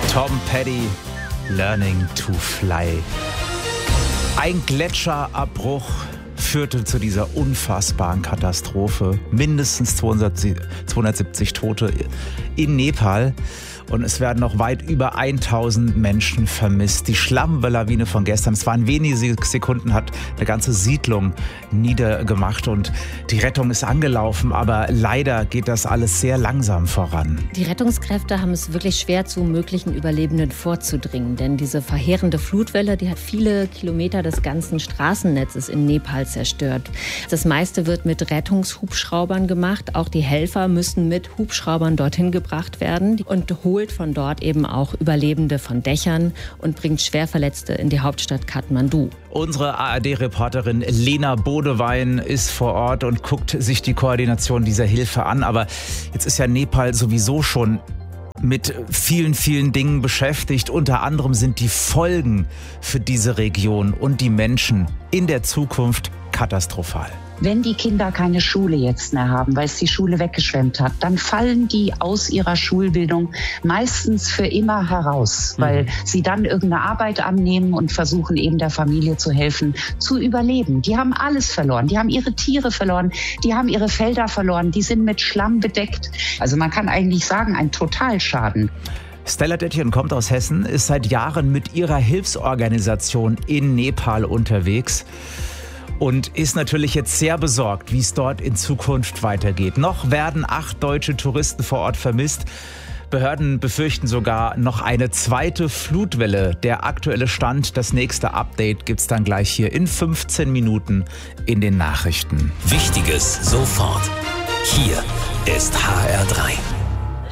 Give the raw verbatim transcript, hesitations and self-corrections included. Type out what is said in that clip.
Tom Petty, Learning to Fly. Ein Gletscherabbruch führte zu dieser unfassbaren Katastrophe. Mindestens zweihundertsiebzig Tote in Nepal. Und es werden noch weit über tausend Menschen vermisst. Die Schlammlawine von gestern, es waren wenige Sekunden, hat eine ganze Siedlung niedergemacht und die Rettung ist angelaufen, aber leider geht das alles sehr langsam voran. Die Rettungskräfte haben es wirklich schwer, zu möglichen Überlebenden vorzudringen, denn diese verheerende Flutwelle, die hat viele Kilometer des ganzen Straßennetzes in Nepal zerstört. Das meiste wird mit Rettungshubschraubern gemacht, auch die Helfer müssen mit Hubschraubern dorthin gebracht werden und holen von dort eben auch Überlebende von Dächern und bringt Schwerverletzte in die Hauptstadt Kathmandu. Unsere A R D-Reporterin Lena Bodewein ist vor Ort und guckt sich die Koordination dieser Hilfe an. Aber jetzt ist ja Nepal sowieso schon mit vielen, vielen Dingen beschäftigt. Unter anderem sind die Folgen für diese Region und die Menschen in der Zukunft katastrophal. Wenn die Kinder keine Schule jetzt mehr haben, weil es die Schule weggeschwemmt hat, dann fallen die aus ihrer Schulbildung meistens für immer heraus, mhm. weil sie dann irgendeine Arbeit annehmen und versuchen eben der Familie zu helfen, zu überleben. Die haben alles verloren, die haben ihre Tiere verloren, die haben ihre Felder verloren, die sind mit Schlamm bedeckt. Also man kann eigentlich sagen, ein Totalschaden. Stella Detjen kommt aus Hessen, ist seit Jahren mit ihrer Hilfsorganisation in Nepal unterwegs. Und ist natürlich jetzt sehr besorgt, wie es dort in Zukunft weitergeht. Noch werden acht deutsche Touristen vor Ort vermisst. Behörden befürchten sogar noch eine zweite Flutwelle. Der aktuelle Stand, das nächste Update gibt's dann gleich hier in fünfzehn Minuten in den Nachrichten. Wichtiges sofort. Hier ist H R drei.